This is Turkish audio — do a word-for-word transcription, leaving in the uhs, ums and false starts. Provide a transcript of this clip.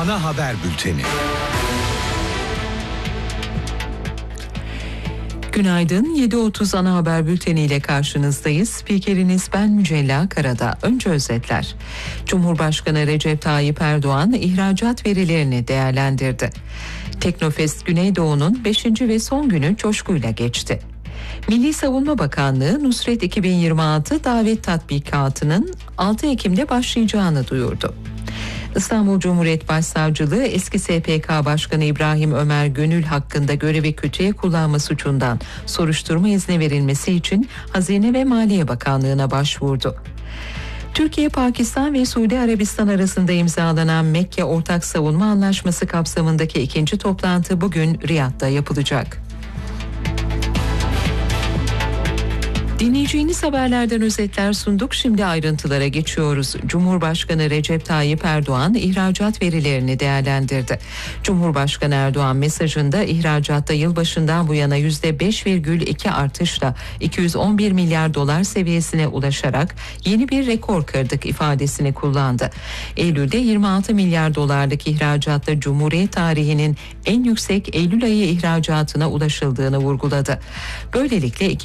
Ana Haber Bülteni. Günaydın, yedi otuz Ana Haber Bülteni ile karşınızdayız. Spikeriniz ben Mücella Karada. Önce özetler. Cumhurbaşkanı Recep Tayyip Erdoğan ihracat verilerini değerlendirdi. Teknofest Güneydoğu'nun beşinci ve son günü coşkuyla geçti. Milli Savunma Bakanlığı Nusret iki bin yirmi altı davet tatbikatının altı Ekim'de başlayacağını duyurdu. İstanbul Cumhuriyet Başsavcılığı eski S P K Başkanı İbrahim Ömer Gönül hakkında görevi kötüye kullanma suçundan soruşturma izni verilmesi için Hazine ve Maliye Bakanlığı'na başvurdu. Türkiye, Pakistan ve Suudi Arabistan arasında imzalanan Mekke Ortak Savunma Anlaşması kapsamındaki ikinci toplantı bugün Riyad'da yapılacak. Dinleyeceğiniz haberlerden özetler sunduk. Şimdi ayrıntılara geçiyoruz. Cumhurbaşkanı Recep Tayyip Erdoğan ihracat verilerini değerlendirdi. Cumhurbaşkanı Erdoğan mesajında ihracatta yılbaşından bu yana yüzde beş virgül iki artışla iki yüz on bir milyar dolar seviyesine ulaşarak yeni bir rekor kırdık ifadesini kullandı. Eylül'de yirmi altı milyar dolarlık ihracatla Cumhuriyet tarihinin en yüksek Eylül ayı ihracatına ulaşıldığını vurguladı. Böylelikle